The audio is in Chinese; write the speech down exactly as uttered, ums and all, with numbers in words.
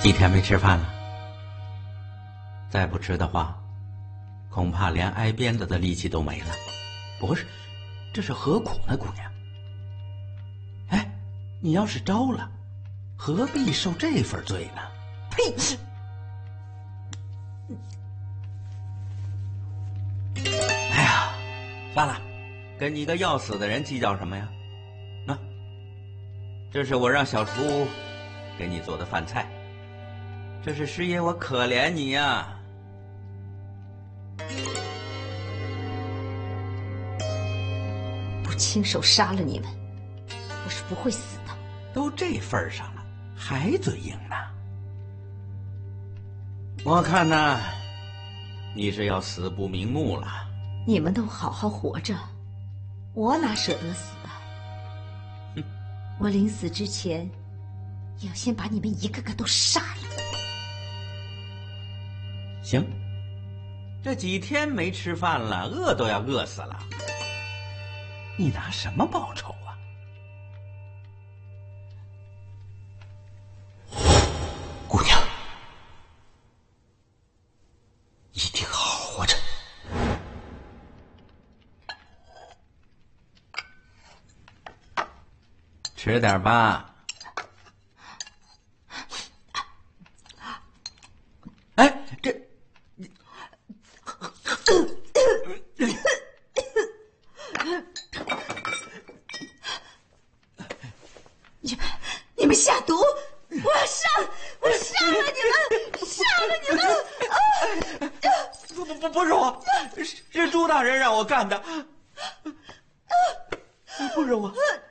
几天没吃饭了，再不吃的话，恐怕连挨鞭子的力气都没了。不是，这是何苦呢，姑娘？哎，你要是招了，何必受这份罪呢？呸！哎呀，算了，跟你一个要死的人计较什么呀？那、啊，这是我让小厨给你做的饭菜。这是师爷我可怜你呀！ 不亲手杀了你们，我是不会死的。 都这份上了，还嘴硬呢？我看呢，你是要死不瞑目了。 你们都好好活着，我哪舍得死啊？ 哼！ 我临死之前，要先把你们一个个都杀了。 行，这几天没吃饭了，饿都要饿死了。你拿什么报仇啊？姑娘，一定好好活着。吃点吧。哎，这。 你们，你们下毒！我要杀，我杀了你们，杀了你们！ 啊、不不不，不是我，是是朱大人让我干的，不是我。